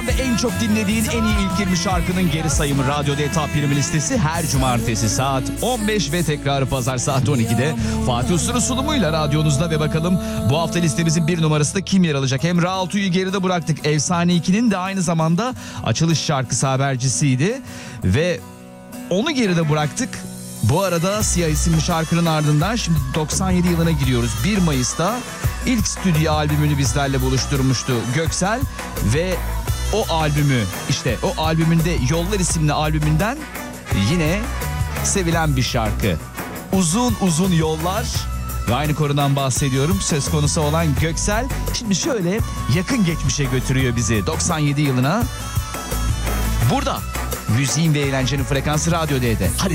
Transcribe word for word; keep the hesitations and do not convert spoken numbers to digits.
Ve en çok dinlediğin en iyi ilk yirmi şarkının geri sayımı Radyo D Top yirmi listesi her cumartesi saat on beş ve tekrarı pazar saat on ikide Fatih Usta'nın sunumuyla radyonuzda ve bakalım bu hafta listemizin bir numarasında kim yer alacak? Emre Altuğ'u geride bıraktık. Efsane ikinin de aynı zamanda açılış şarkısı habercisiydi ve onu geride bıraktık. Bu arada Siyah isimli şarkının ardından şimdi doksan yedi yılına giriyoruz. bir Mayıs'ta ilk stüdyo albümünü bizlerle buluşturmuştu Göksel ve o albümü işte o albümünde Yollar isimli albümünden yine sevilen bir şarkı. Uzun uzun yollar ve aynı konudan bahsediyorum. Söz konusu olan Göksel şimdi şöyle yakın geçmişe götürüyor bizi doksan yedi yılına. Burada müziğin ve eğlencenin frekansı Radyo D'de. Hadi